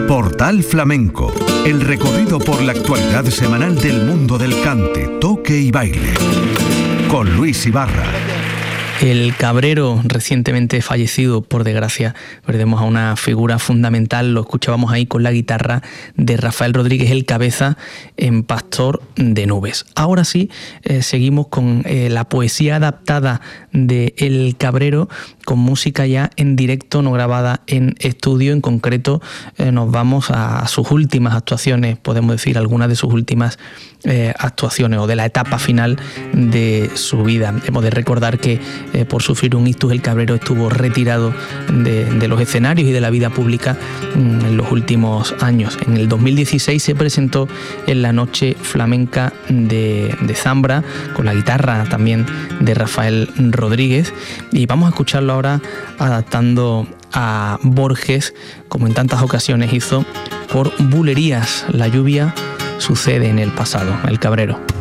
Portal Flamenco, el recorrido por la actualidad semanal del mundo del cante, toque y baile. Con Luis Ibarra. El Cabrero, recientemente fallecido, por desgracia, perdemos a una figura fundamental, lo escuchábamos ahí con la guitarra de Rafael Rodríguez, el Cabeza, en Pastor de Nubes. Ahora sí, seguimos con la poesía adaptada de El Cabrero, con música ya en directo, no grabada en estudio. En concreto, nos vamos a sus últimas actuaciones, podemos decir algunas de sus últimas actuaciones o de la etapa final de su vida. Hemos de recordar que por sufrir un ictus el Cabrero estuvo retirado de los escenarios y de la vida pública en los últimos años. En el 2016 se presentó en la Noche Flamenca de Zambra con la guitarra también de Rafael Rodríguez, y vamos a escucharlo ahora adaptando a Borges, como en tantas ocasiones hizo, por Bulerías. La lluvia sucede en el pasado, El Cabrero.